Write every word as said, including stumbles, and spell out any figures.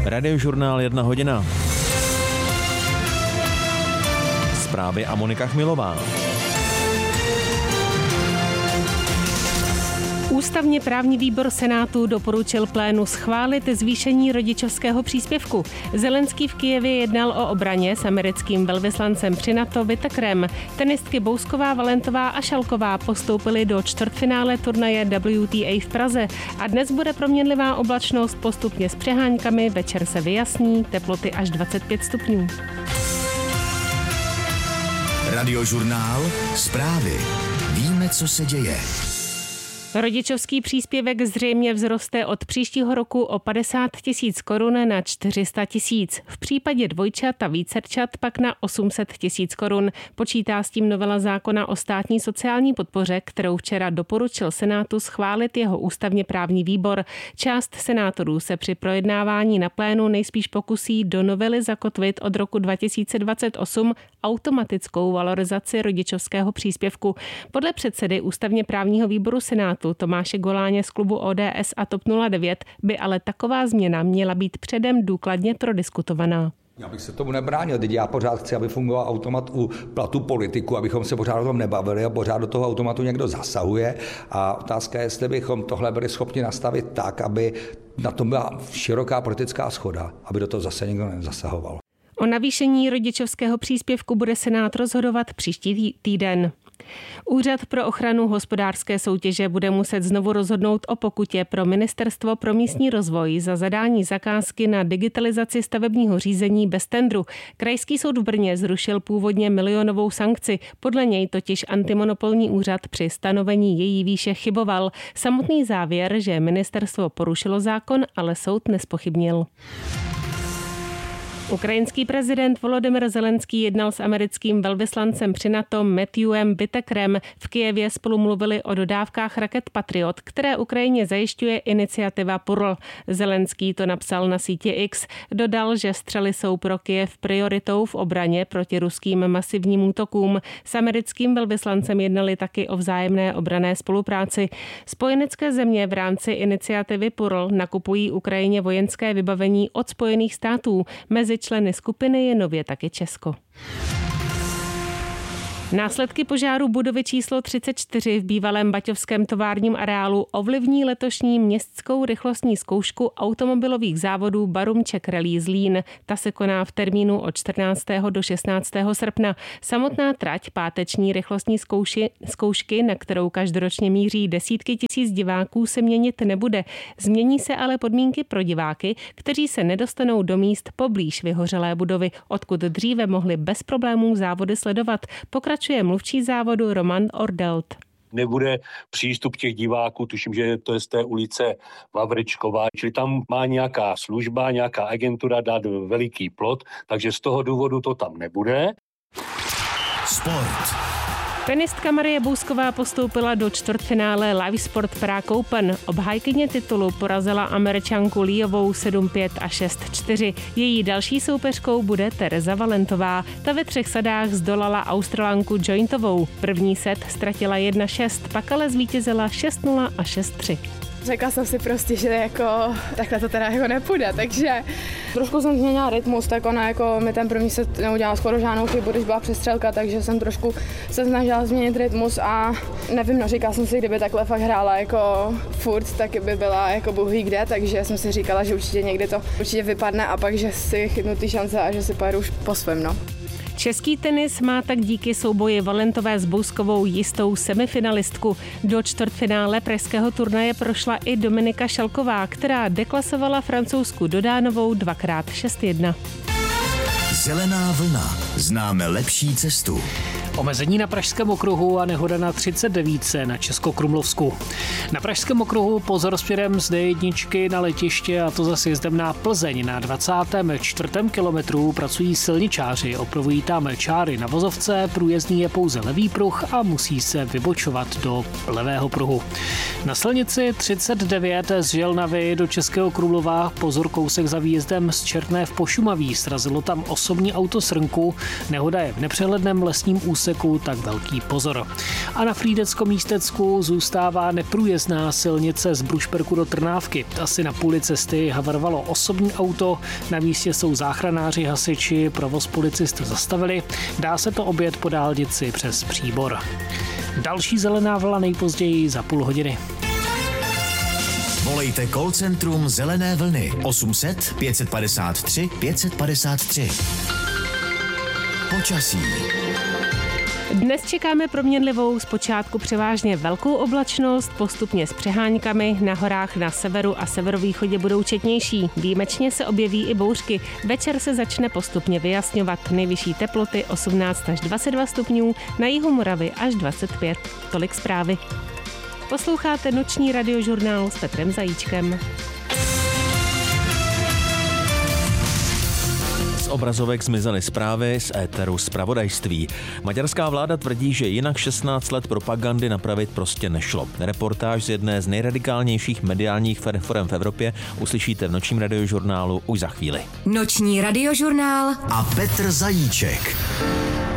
Radiožurnál jedna hodina. Zprávy a Monika Chmilová. Ústavně právní výbor Senátu doporučil plénu schválit zvýšení rodičovského příspěvku. Zelenský v Kyjevě jednal o obraně s americkým velvyslancem při NATO Whittakerem. Tenistky Bousková, Valentová a Šalková postoupily do čtvrtfinále turnaje W T A v Praze a dnes bude proměnlivá oblačnost postupně s přeháňkami, večer se vyjasní, teploty až dvacet pět stupňů. Radiožurnál, zprávy. Víme, co se děje. Rodičovský příspěvek zřejmě vzroste od příštího roku o padesát tisíc korun na čtyři sta tisíc. V případě dvojčat a vícerčat pak na osm set tisíc korun. Počítá s tím novela zákona o státní sociální podpoře, kterou včera doporučil Senátu schválit jeho ústavně právní výbor. Část senátorů se při projednávání na plénu nejspíš pokusí do novely zakotvit od roku dva tisíce dvacet osm automatickou valorizaci rodičovského příspěvku. Podle předsedy ústavně právního výboru Senátu Tomáše Goláně z klubu O D S a TOP nula devět by ale taková změna měla být předem důkladně prodiskutovaná. Já bych se tomu nebránil, teď já pořád chci, aby fungoval automat u platu politiku, abychom se pořád o tom nebavili a pořád do toho automatu někdo zasahuje a otázka je, jestli bychom tohle byli schopni nastavit tak, aby na tom byla široká politická shoda, aby do toho zase někdo nezasahoval. O navýšení rodičovského příspěvku bude Senát rozhodovat příští týden. Úřad pro ochranu hospodářské soutěže bude muset znovu rozhodnout o pokutě pro Ministerstvo pro místní rozvoj za zadání zakázky na digitalizaci stavebního řízení bez tendru. Krajský soud v Brně zrušil původně milionovou sankci. Podle něj totiž antimonopolní úřad při stanovení její výše chyboval. Samotný závěr, že ministerstvo porušilo zákon, ale soud nespochybnil. Ukrajinský prezident Volodymyr Zelenský jednal s americkým velvyslancem při NATO Matthewem Whittakerem. V Kyjevě spolu mluvili o dodávkách raket Patriot, které Ukrajině zajišťuje iniciativa P U R L. Zelenský to napsal na síti X. Dodal, že střely jsou pro Kyjev prioritou v obraně proti ruským masivním útokům. S americkým velvyslancem jednali taky o vzájemné obranné spolupráci. Spojenecké země v rámci iniciativy P U R L nakupují Ukrajině vojenské vybavení od Spojených států. Mezi členy skupiny je nově taky Česko. Následky požáru budovy číslo třicet čtyři v bývalém baťovském továrním areálu ovlivní letošní městskou rychlostní zkoušku automobilových závodů Barum Czech Rally Zlín. Ta se koná v termínu od čtrnáctého do šestnáctého srpna. Samotná trať páteční rychlostní zkouši, zkoušky, na kterou každoročně míří desítky tisíc diváků, se měnit nebude. Změní se ale podmínky pro diváky, kteří se nedostanou do míst poblíž vyhořelé budovy, odkud dříve mohli bez problémů závody sledovat. Pokračuje mluvčí závodu Roman Ordelt. Nebude přístup těch diváků, tuším, že to je z té ulice Vavričková, čili tam má nějaká služba, nějaká agentura dát veliký plot, takže z toho důvodu to tam nebude. Sport. Tenistka Marie Bousková postoupila do čtvrtfinále Live Sport Prague Open. Obhájkyně titulu porazila Američanku Liovou sedm pět a šest čtyři. Její další soupeřkou bude Tereza Valentová. Ta ve třech sadách zdolala Australanku Jointovou. První set ztratila jedna šest, pak ale zvítězila šest nula a šest tři. Řekla jsem si prostě, že jako takhle to teda jako nepůjde, takže trošku jsem změnila rytmus, tak ona jako mi ten první set neudělala skoro žádnou chybu, když byla přestřelka, takže jsem trošku se snažila změnit rytmus a nevím, no říkala jsem si, kdyby takhle fakt hrála jako furt, tak by byla jako bůh ví kde, takže jsem si říkala, že určitě někdy to určitě vypadne a pak, že si chytnu ty šance a že si pojedu už po svém, no. Český tenis má tak díky souboji Valentové s Bouskovou jistou semifinalistku. Do čtvrtfinále pražského turnaje prošla i Dominika Šalková, která deklasovala Francouzsku Dodánovou dvakrát šest jedna. Zelená vlna. Známe lepší cestu. Omezení na Pražském okruhu a nehoda na třicet devět na Českokrumlovsku. Na Pražském okruhu pozor směrem z D jedna na letiště, a to zase jezdem na Plzeň. Na dvacátém čtvrtém kilometru pracují silničáři, opravují tam čáry na vozovce, průjezdný je pouze levý pruh a musí se vybočovat do levého pruhu. Na silnici třicet devět z Želnavy do Českého Krumlova pozor kousek za výjezdem z Čertné v Pošumaví. Srazilo tam osobní auto Srnku. Nehoda je v nepřehledném lesním úseku úseku, tak velký pozor. A na Frýdecko-Místecku zůstává neprůjezdná silnice z Brušperku do Trnávky. Asi na půli cesty havarovalo osobní auto, na místě jsou záchranáři, hasiči, provoz policisty zastavili. Dá se to objet po dálnici přes Příbor. Další zelená vlna nejpozději za půl hodiny. Volejte call centrum Zelené vlny osm set pět padesát tři pět padesát tři. Počasí. Dnes čekáme proměnlivou, zpočátku převážně velkou oblačnost, postupně s přeháňkami, na horách na severu a severovýchodě budou četnější. Výjimečně se objeví i bouřky. Večer se začne postupně vyjasňovat. Nejvyšší teploty osmnáct až dvacet dva stupňů, na jihu Moravy až dvacet pět. Tolik zprávy. Posloucháte noční radiožurnál s Petrem Zajíčkem. Z obrazovek zmizely zprávy, z éteru zpravodajství. Maďarská vláda tvrdí, že jinak šestnáct let propagandy napravit prostě nešlo. Reportáž z jedné z nejradikálnějších mediálních forem v Evropě uslyšíte v nočním radiožurnálu už za chvíli. Noční radiožurnál a Petr Zajíček.